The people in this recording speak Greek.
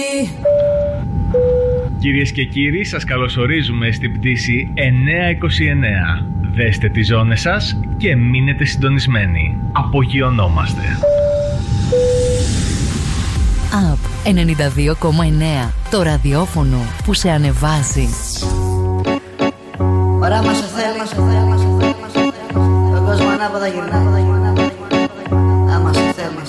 Κυρίες και κύριοι, σας καλωσορίζουμε στην πτήση 929. Δέστε τις ζώνες σας και μείνετε συντονισμένοι. Απογειωνόμαστε. Up 92,9. Το ραδιόφωνο που σε ανεβάζει. Ωραία μας θέλει. Ο κόσμος ανάποδα γυρνά. Άμα σε θέλει.